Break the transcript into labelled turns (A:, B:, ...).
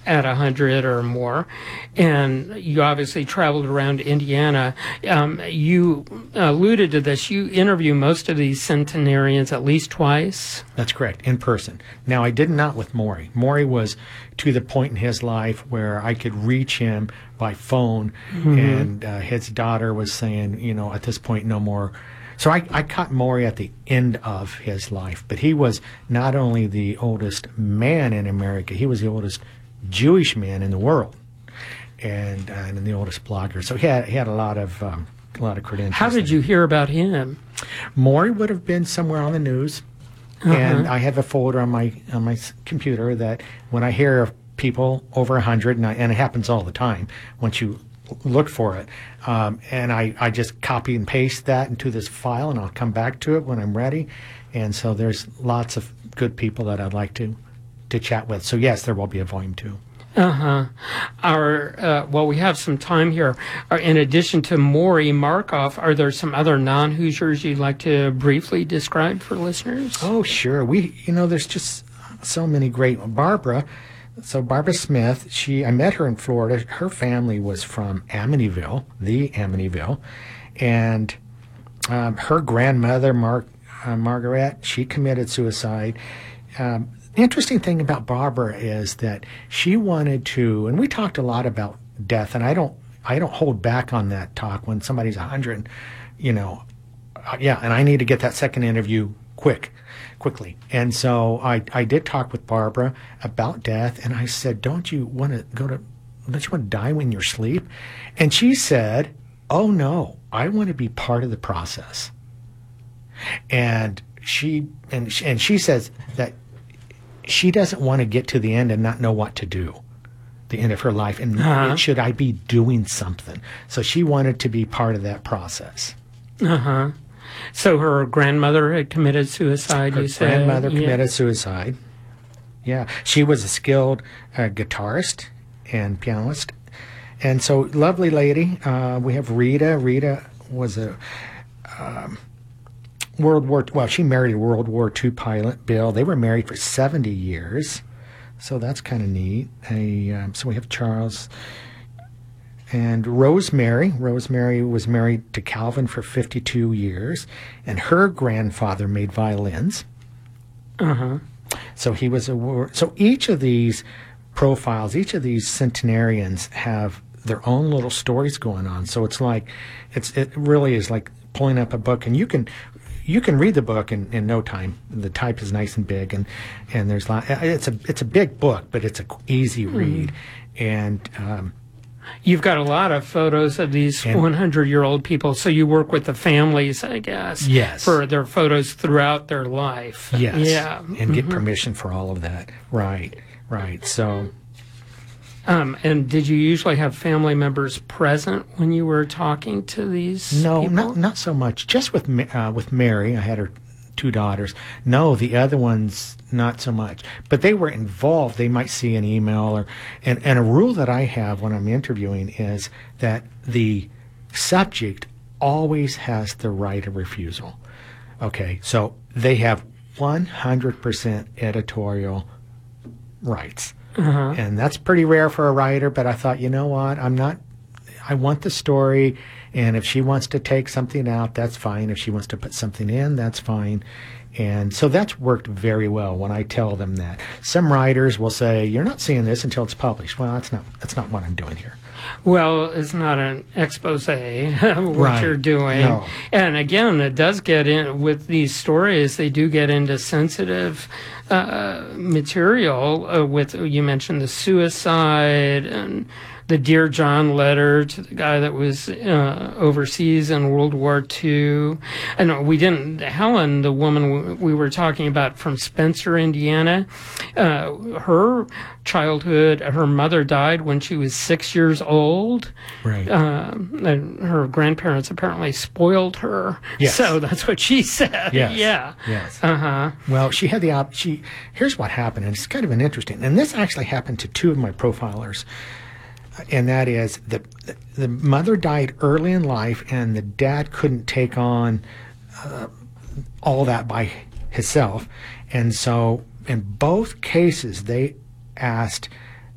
A: at 100 or more, and you obviously traveled around Indiana. You alluded to this. You interview most of these centenarians at least twice.
B: That's correct, in person. Now, I did not with Maury. Maury was to the point in his life where I could reach him by phone, and his daughter was saying, at this point, no more. So I caught Maury at the end of his life, but he was not only the oldest man in America, he was the oldest Jewish man in the world, and the oldest blogger. So he had a lot of credentials.
A: How did you hear about him?
B: Maury would have been somewhere on the news, and I have a folder on my computer that when I hear of people over 100, and it happens all the time once you look for it, and I just copy and paste that into this file, and I'll come back to it when I'm ready. And so there's lots of good people that I'd like to chat with. So yes, there will be a volume 2.
A: We have some time here. In addition to Maury Markoff, are there some other non-Hoosiers you'd like to briefly describe for listeners?
B: Oh, sure. There's just so many great. Barbara Smith, I met her in Florida. Her family was from Amityville, and her grandmother, Margaret, she committed suicide. Interesting thing about Barbara is that she wanted to, and we talked a lot about death, and I don't hold back on that talk when somebody's 100, and I need to get that second interview quickly. And so I did talk with Barbara about death, and I said, don't you want to die when you're asleep? And she said, oh no, I want to be part of the process. And she says that she doesn't want to get to the end and not know what to do, the end of her life, and should I be doing something? So she wanted to be part of that process.
A: So her grandmother had committed suicide, you said?
B: Her grandmother committed suicide. Yeah. She was a skilled guitarist and pianist. And so, lovely lady. We have Rita. Rita was a she married a World War II pilot, Bill. They were married for 70 years. So that's kind of neat. So we have Charles. And Rosemary was married to Calvin for 52 years, and her grandfather made violins. So he was so each of these profiles, each of these centenarians have their own little stories going on. So it's like, it really is like pulling up a book, and you can read the book in no time. The type is nice and big, and there's it's a big book, but it's an easy read, and
A: you've got a lot of photos of these 100-year-old people, so you work with the families, I guess,
B: yes,
A: for their photos throughout their life.
B: Yes,
A: yeah,
B: and get permission for all of that. Right. So.
A: And did you usually have family members present when you were talking to these people?
B: No, not so much. Just with Mary, I had her 2 daughters. No, the other ones, not so much. But they were involved. They might see an email and a rule that I have when I'm interviewing is that the subject always has the right of refusal. Okay, so they have 100% editorial rights. And that's pretty rare for a writer, but I thought, you know what, I want the story, and if she wants to take something out, that's fine. If she wants to put something in, that's fine. And so that's worked very well when I tell them that. Some writers will say, you're not seeing this until it's published. Well, that's not what I'm doing here.
A: Well, it's not an expose what you're doing.
B: No.
A: And again, it does get in with these stories. They do get into sensitive material. With you mentioned the suicide and the Dear John letter to the guy that was overseas in World War II. And Helen, the woman we were talking about from Spencer, Indiana, her childhood, her mother died when she was 6 years old.
B: Right.
A: And her grandparents apparently spoiled her.
B: Yes.
A: So that's what she said.
B: Yes.
A: Yeah.
B: Yes. Well, she had here's what happened, and it's kind of an interesting, and this actually happened to 2 of my profilers. And that is the mother died early in life, and the dad couldn't take on all that by himself. And so in both cases, they asked